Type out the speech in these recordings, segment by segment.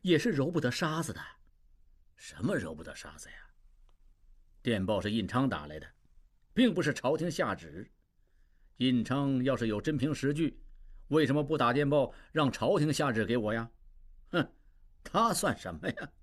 也是揉不得沙子的。 什么揉不得沙子呀？电报是印昌打来的，并不是朝廷下旨。印昌要是有真凭实据，为什么不打电报让朝廷下旨给我呀？哼，他算什么呀？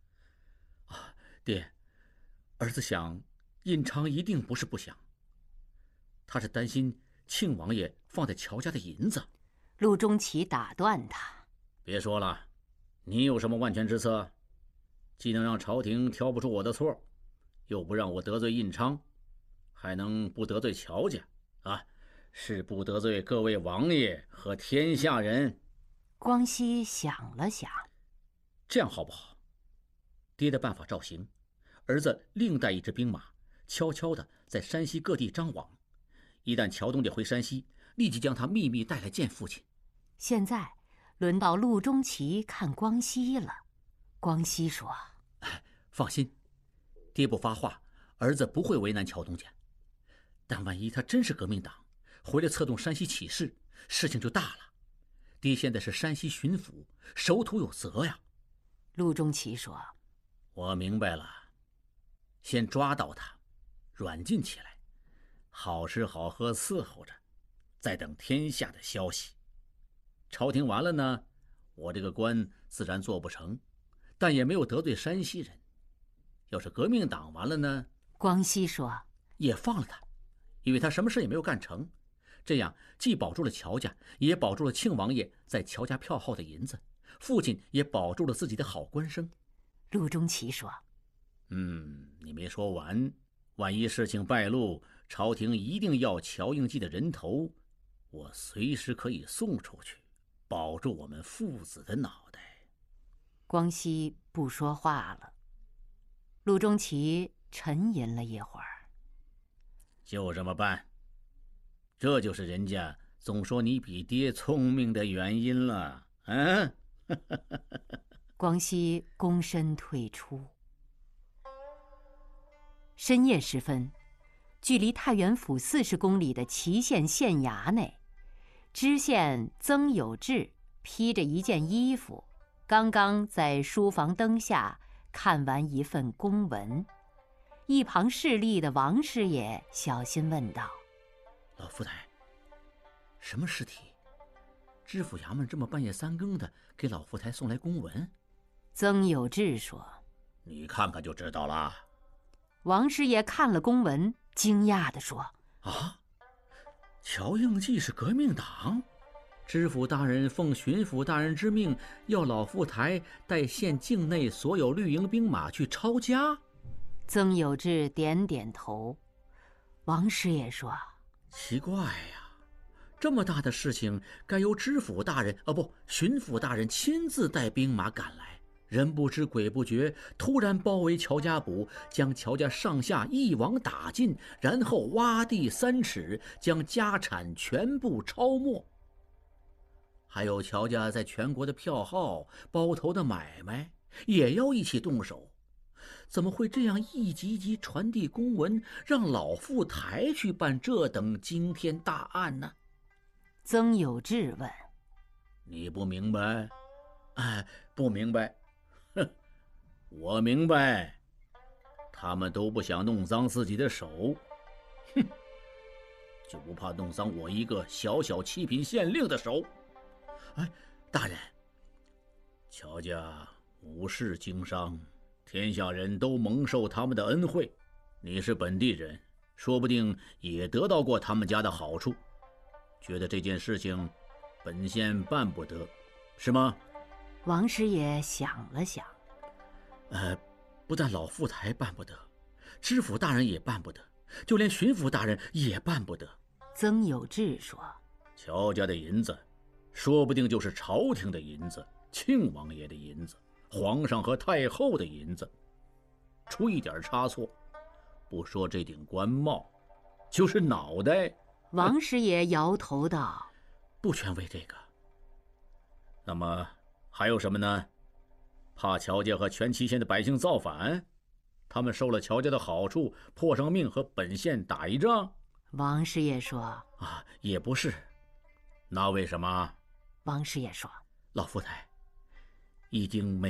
爹，儿子想，印昌一定不是不想，他是担心庆王爷放在乔家的银子。 陆中奇打断他：“ 别说了，你有什么万全之策？既能让朝廷挑不出我的错，又不让我得罪印昌，还能不得罪乔家啊？是不得罪各位王爷和天下人。” 光熙想了想：“ 这样好不好？爹的办法照行，儿子另带一支兵马，悄悄地在山西各地张网。一旦乔东家回山西，立即将他秘密带来见父亲。” 现在轮到陆中奇看光熙了。光熙说：“ 放心，爹不发话，儿子不会为难乔东家。但万一他真是革命党，回来策动山西起事，事情就大了。爹现在是山西巡抚，守土有责呀。” 陆中奇说：“ 我明白了，先抓到他，软禁起来，好吃好喝伺候着，再等天下的消息。朝廷完了呢，我这个官自然做不成，但也没有得罪山西人。要是革命党完了呢？” 光熙说：“ 也放了他，因为他什么事也没有干成。这样既保住了乔家，也保住了庆王爷在乔家票号的银子，父亲也保住了自己的好官声。” 陆中奇说：“ 你没说完。万一事情败露，朝廷一定要乔应记的人头，我随时可以送出去，保住我们父子的脑袋。” 光熙不说话了。陆中奇沉吟了一会儿：“ 就这么办。这就是人家总说你比爹聪明的原因了。” 光熙躬身退出。深夜时分，距离太原府40公里的祁县县衙内，知县曾有志披着一件衣服，刚刚在书房灯下看完一份公文。一旁侍立的王师爷小心问道：“ 老富台，什么尸体？知府衙门这么半夜三更的给老富台送来公文？” 曾有志说：“ 你看看就知道了。” 王师爷看了公文，惊讶地说：“ 啊，乔应记是革命党？知府大人奉巡抚大人之命，要老富台带县境内所有绿营兵马去抄家？” 曾有志点点头。王师爷说：“ 奇怪呀，这么大的事情，该由知府大人巡抚大人亲自带兵马赶来。人不知鬼不觉，突然包围乔家堡，将乔家上下一网打尽，然后挖地3尺，将家产全部抄没。还有乔家在全国的票号、包头的买卖，也要一起动手。怎么会这样一级级传递公文，让老富台去办这等惊天大案呢？” 曾有志问：“ 你不明白？”“不明白。”“哼，我明白，他们都不想弄脏自己的手，哼，就不怕弄脏我一个小小7品县令的手。”“ 大人， 乔家武士经商，天下人都蒙受他们的恩惠，你是本地人，说不定也得到过他们家的好处，觉得这件事情本县办不得，是吗？” 王师爷想了想：“ 不但老富台办不得，知府大人也办不得，就连巡抚大人也办不得。” 曾有志说：“ 乔家的银子，说不定就是朝廷的银子，庆王爷的银子，皇上和太后的银子。出一点差错，不说这顶官帽，就是脑袋。” 王师爷摇头道：“ 不全为这个。”“ 那么还有什么呢？怕乔家和全祁县的百姓造反，他们受了乔家的好处，破上命和本县打一仗？” 王师爷说：“ 也不是。”“ 那为什么？” 王师爷说：“ 老富台，已经没